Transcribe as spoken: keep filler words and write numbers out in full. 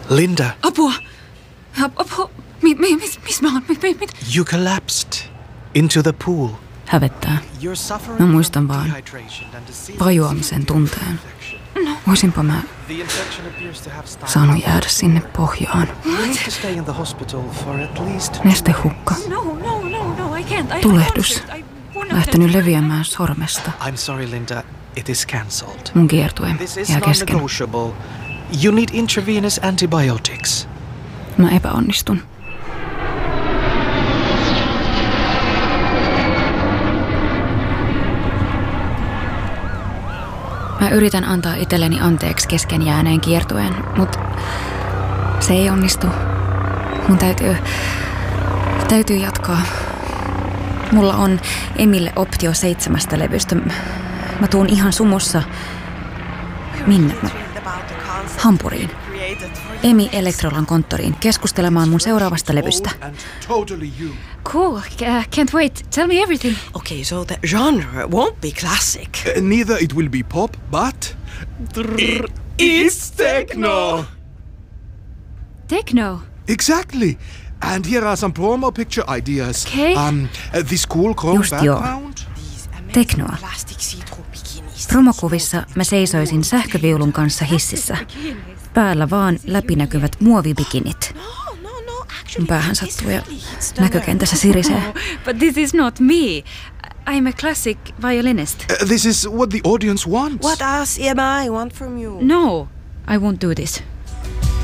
Linda. Apua! Apua! Mi, mi, mis, mis mä oon? Mi, mi, mit? You collapsed into the pool. Hävettää. Mä muistan vaan vajoamisen tunteen. No. Voisinpa mä saanut jäädä sinne pohjaan. Nestehukka. Tulehdus. Lähtenyt leviämään sormesta. I'm sorry, Linda. It is cancelled. Mun kiertue jää kesken. You need intravenous antibiotics. Mä epäonnistun. Mä yritän antaa itselleni anteeksi kesken jääneen kiertueen, mutta se ei onnistu. Mun täytyy, täytyy jatkaa. Mulla on Emille optio seitsemästä levystä. Mä tuun ihan sumussa. Minne? Mä... Hampuriin. Emi Elektrolan konttoriin keskustelemaan mun seuraavasta levystä. Cool, can't wait. Tell me everything. Okay, so the genre won't be classic. Uh, neither it will be pop, but it, it's techno. Techno? Exactly. And here are some promo picture ideas. Okay. Um, uh, this cool chrome Just background. Teknoa. Promokuvissa mä seisoisin sähköviulun kanssa hississä. Päällä vaan läpinäkyvät muovibikinit. Mun päähän sattuu ja näkökentässä sirisee. But this is not me. I'm a classic violinist. Uh, this is what the audience wants. What else am I want from you? No, I won't do this.